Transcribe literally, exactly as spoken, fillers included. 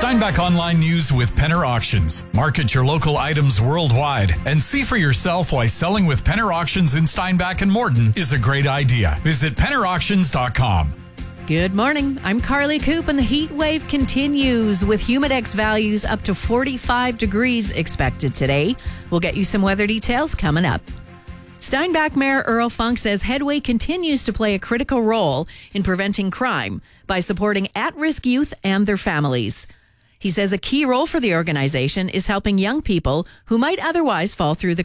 Steinbach Online News with Penner Auctions. Market your local items worldwide and see for yourself why selling with Penner Auctions in Steinbach and Morden is a great idea. Visit penner auctions dot com. Good morning. I'm Carly Coop, and the heat wave continues with Humidex values up to forty-five degrees expected today. We'll get you some weather details coming up. Steinbach Mayor Earl Funk says Headway continues to play a critical role in preventing crime by supporting at-risk youth and their families. He says a key role for the organization is helping young people who might otherwise fall through the